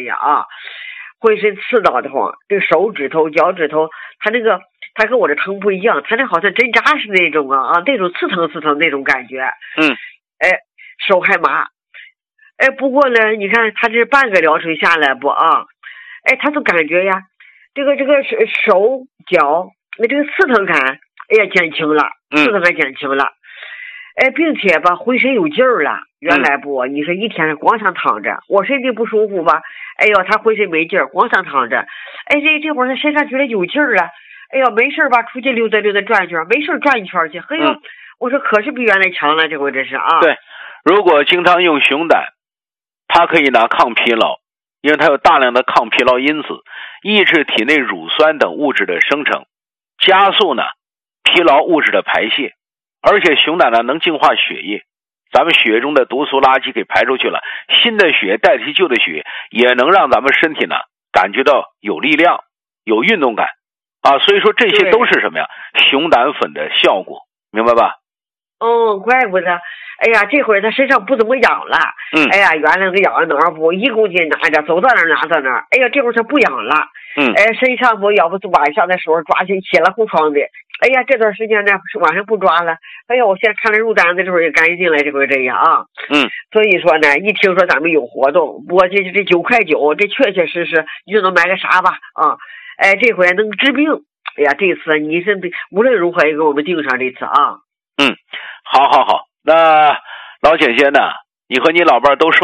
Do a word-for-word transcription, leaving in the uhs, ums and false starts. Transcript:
呀啊，浑身刺挠的慌，这手指头、脚趾头，他那个他跟我这疼不一样，他那好像针扎似的那种啊啊，那种刺疼刺疼那种感觉。 嗯， 哎，手还麻。哎，不过呢，你看他这半个疗程下来不啊？哎，他就感觉呀，这个这个手脚那这个刺疼感，哎呀减轻了，刺疼感减轻了。哎，并且吧，浑身有劲儿了。原来不，你说一天光想躺着，我身体不舒服吧？哎呦，他浑身没劲儿，光想躺着。哎，这这会儿他身上觉得有劲儿了。哎呦，没事吧？出去溜达溜达转一圈，没事转一圈去。嘿呦，嗯、我说可是比原来强了，这回这是啊。 对，如果经常用熊胆，它可以拿抗疲劳，因为它有大量的抗疲劳因子，抑制体内乳酸等物质的生成，加速呢疲劳物质的排泄。而且熊胆呢能净化血液，咱们血中的毒素垃圾给排出去了，新的血代替旧的血，也能让咱们身体呢感觉到有力量、有运动感啊。所以说这些都是什么呀？熊胆粉的效果，明白吧？ 哦，怪不得。哎呀，这会儿他身上不怎么痒了。 嗯。 哎呀，原来那个痒哪儿不一公斤拿着，走到哪儿拿到哪儿。哎呀，这会儿他不痒了。 嗯。 哎，身上不要不晚上的时候抓起起了红疮的。哎呀，这段时间呢晚上不抓了。哎呀，我现在看了入单子这会儿也干净了，这会儿这样啊。 嗯。 所以说呢，一听说咱们有活动，不过这这九块九，这确确实实你就能买个啥吧啊？哎，这回能治病。哎呀，这次你是无论如何也给我们盯上这次啊。 嗯，好好好，那老姐姐呢？你和你老伴都受